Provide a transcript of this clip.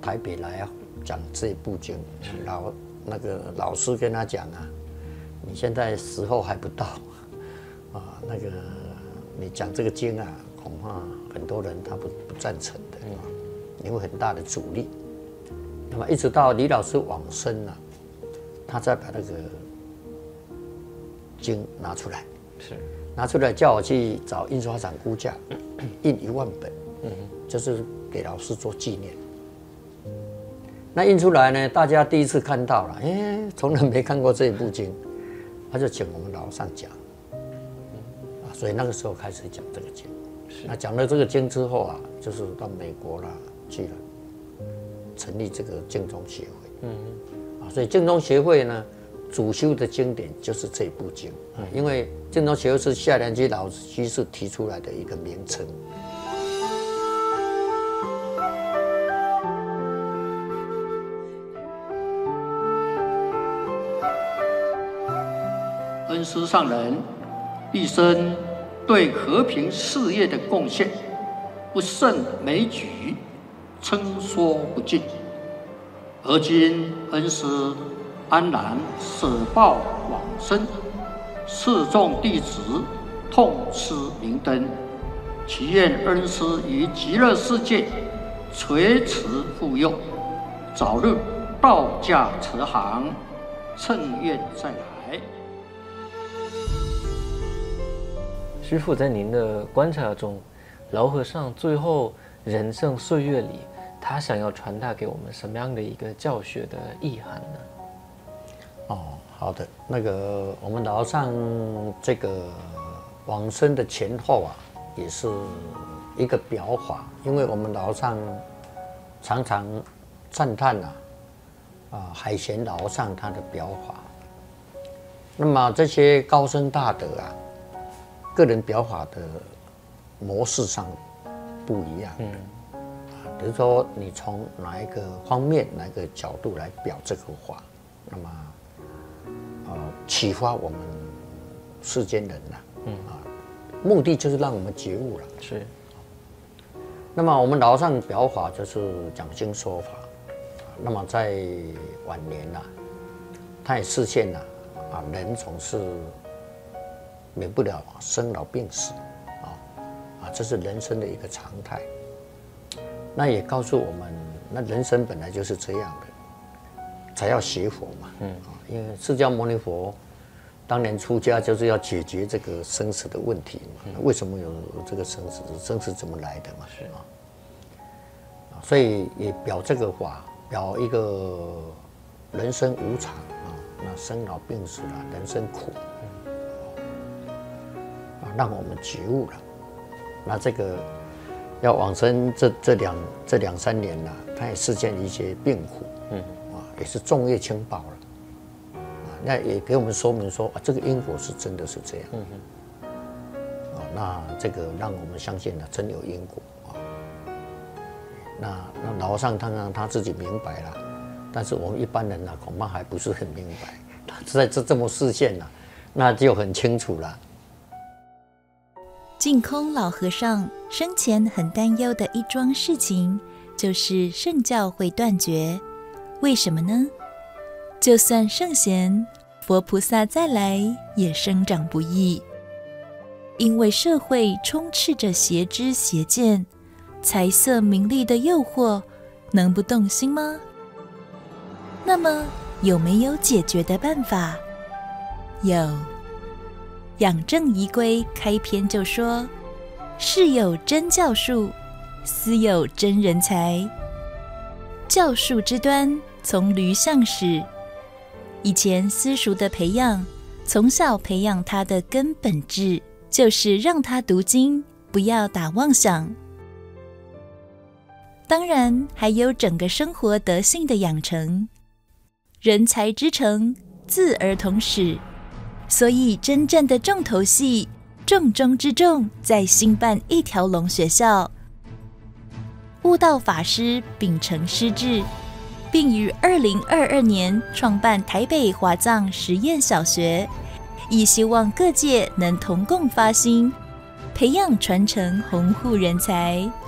台北来讲这部经，那个老师跟他讲啊，你现在时候还不到啊，那个你讲这个经啊，恐怕很多人他不赞成的，你会很大的阻力。那么一直到李老师往生了，他再把那个经拿出来，拿出来叫我去找印刷厂估价，印1万本，就是给老师做纪念。那印出来呢，大家第一次看到了，从来没看过这一部经，他就请我们老上讲，所以那个时候开始讲这个经。那讲了这个经之后啊，就是到美国啦去了，成立这个净宗协会。所以净宗协会呢，主修的经典就是这部经，因为净宗协会是夏良基老居士提出来的一个名称。 恩师上人毕生对和平事业的贡献不胜枚举，称说不尽。而今恩师安然舍报往生，示众弟子痛失明灯，祈愿恩师于极乐世界垂慈护佑，早日道驾慈航，乘愿再来。 师父，在您的观察中，老和尚最后人生岁月里，他想要传达给我们什么样的一个教学的意涵呢？ 好的，那个我们老和尚这个往生的前后啊，也是一个表法，因为我们老和尚常常赞叹海贤老和尚他的表法。那么这些高僧大德啊，个人表法的模式上不一样的，比如说你从哪一个方面、哪一个角度来表这个法，那么启发我们世间人目的就是让我们觉悟了。 是。 那么我们老和尚表法就是讲经说法，那么在晚年他也示现了人总是免不了生老病死，这是人生的一个常态。那也告诉我们，那人生本来就是这样的，才要学佛嘛。因为释迦牟尼佛当年出家就是要解决这个生死的问题嘛。为什么有这个生死？生死怎么来的嘛？所以也表这个法，表一个人生无常那生老病死人生苦。让我们觉悟了，那这个要往生这两三年他也实现一些病苦，也是众业轻报了，那也给我们说明说这个因果是真的是这样，那这个让我们相信真有因果那老和尚他自己明白了，但是我们一般人恐怕还不是很明白，他在这么示现那就很清楚了。 净空老和尚生前很担忧的一桩事情，就是圣教会断绝。为什么呢？就算圣贤、佛菩萨再来，也生长不易。因为社会充斥着邪知邪见、财色名利的诱惑，能不动心吗？那么有没有解决的办法？有。养正仪规开篇就说：士有真教术，斯有真人才。教术之端，从驴象始。以前私塾的培养，从小培养他的根本质，就是让他读经，不要打妄想。当然，还有整个生活德性的养成。人才之成，自儿童始。所以真正的重头戏，重中之重，在兴办一条龙学校。悟道法师秉承师志，并于2022年创办台北华藏实验小学，亦希望各界能同共发心，培养传承弘护人才，